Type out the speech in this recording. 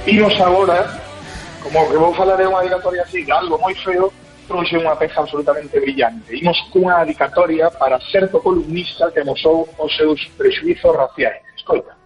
Imos agora, como que vou falar de unha dedicatoria así, algo moi feo, trouxe unha peza absolutamente brillante. Imos cunha dedicatoria para certo columnista que amosou os seus prexuizos raciais. Escoita.